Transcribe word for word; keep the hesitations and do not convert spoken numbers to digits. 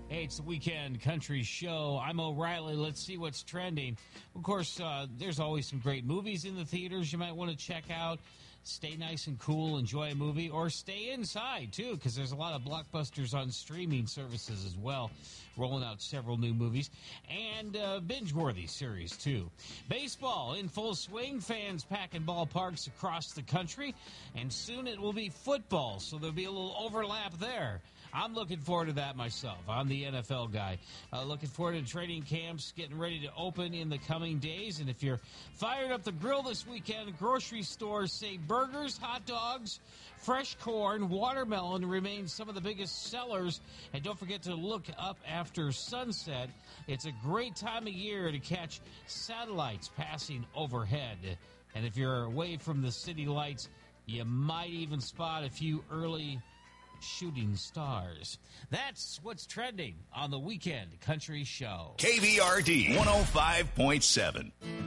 Hey, it's the Weekend Country Show. I'm O'Reilly. Let's see what's trending. Of course, uh, there's always some great movies in the theaters you might want to check out. Stay nice and cool, enjoy a movie, or stay inside, too, because there's a lot of blockbusters on streaming services as well, rolling out several new movies, and uh, binge-worthy series, too. Baseball in full swing, fans packing ballparks across the country, and soon it will be football, so there'll be a little overlap there. I'm looking forward to that myself. I'm the N F L guy. Uh, looking forward to training camps getting ready to open in the coming days. And if you're fired up the grill this weekend, grocery stores say burgers, hot dogs, fresh corn, watermelon remain some of the biggest sellers. And don't forget to look up after sunset. It's a great time of year to catch satellites passing overhead. And if you're away from the city lights, you might even spot a few early shooting stars. That's what's trending on the Weekend Country Show. K V R D one oh five point seven.